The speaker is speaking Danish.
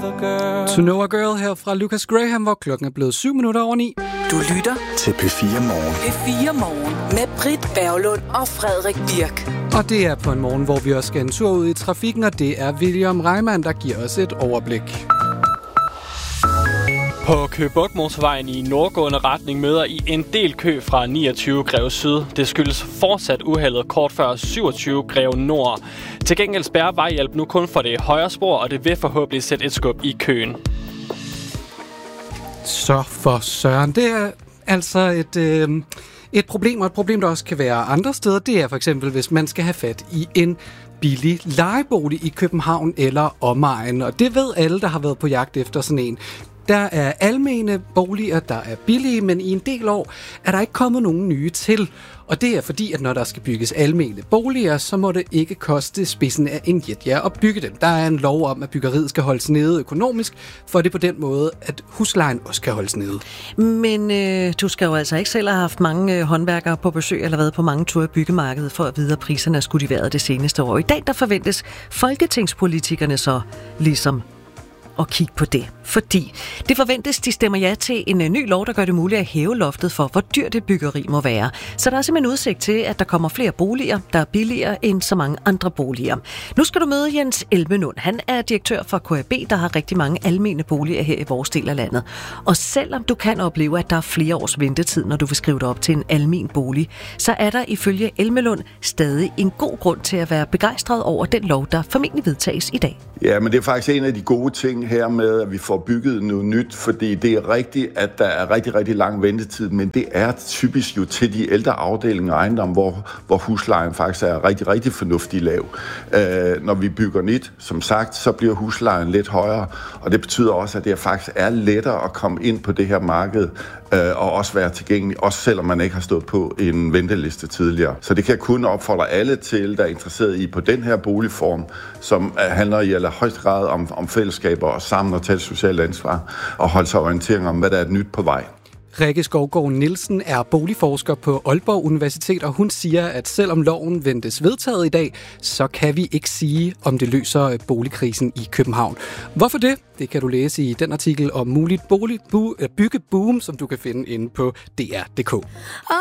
To Know a Girl her fra Lucas Graham, hvor klokken er blevet 7 minutter over 9. Du lytter til P4 Morgen. P4 Morgen med Britt Berglund og Frederik Birk. Og det er på en morgen, hvor vi også skal en tur ud i trafikken, og det er William Reimann, der giver os et overblik. På Køge Bugt Motorvejen i nordgående retning møder I en del kø fra 29 Greve Syd. Det skyldes fortsat uheldet kort før 27 Greve Nord. Til gengæld spærrer vejhjælp nu kun for det højre spor, og det vil forhåbentlig sætte et skub i køen. Så for søren, det er altså et problem, og et problem, der også kan være andre steder. Det er for eksempel, hvis man skal have fat i en billig lejebolig i København eller omegn. Og det ved alle, der har været på jagt efter sådan en. Der er almene boliger, der er billige, men i en del år er der ikke kommet nogen nye til. Og det er fordi, at når der skal bygges almene boliger, så må det ikke koste spidsen af en jetjager at bygge dem. Der er en lov om, at byggeriet skal holdes nede økonomisk, for det på den måde, at huslejen også kan holdes nede. Men du skal jo altså ikke selv have haft mange håndværkere på besøg eller været på mange ture i byggemarkedet for at vide, at priserne er skudt i vejret det seneste år. I dag der forventes folketingspolitikerne så ligesom og kigge på det. Fordi det forventes, de stemmer ja til en ny lov, der gør det muligt at hæve loftet for, hvor dyrt et byggeri må være. Så der er simpelthen udsigt til, at der kommer flere boliger, der er billigere end så mange andre boliger. Nu skal du møde Jens Elmenund. Han er direktør for KAB, der har rigtig mange almene boliger her i vores del af landet. Og selvom du kan opleve, at der er flere års ventetid, når du vil skrive dig op til en almen bolig, så er der ifølge Elmenund stadig en god grund til at være begejstret over den lov, der formentlig vedtages i dag. Ja, men det er faktisk en af de gode ting her med, at vi får bygget noget nyt, fordi det er rigtigt, at der er rigtig, rigtig lang ventetid, men det er typisk jo til de ældre afdelinger af ejendom, hvor huslejen faktisk er rigtig, rigtig fornuftig lav. Når vi bygger nyt, som sagt, så bliver huslejen lidt højere, og det betyder også, at det faktisk er lettere at komme ind på det her marked, og også være tilgængelig, også selvom man ikke har stået på en venteliste tidligere. Så det kan jeg kun opfordre alle til, der er interesseret i på den her boligform, som handler i allerhøjeste grad om fællesskaber og sammen og tage socialt ansvar og holde sig orientering om, hvad der er nyt på vej. Rikke Skovgaard Nielsen er boligforsker på Aalborg Universitet, og hun siger, at selvom loven ventes vedtaget i dag, så kan vi ikke sige, om det løser boligkrisen i København. Hvorfor det? Det kan du læse i den artikel om muligt byggebboom, som du kan finde inde på dr.dk.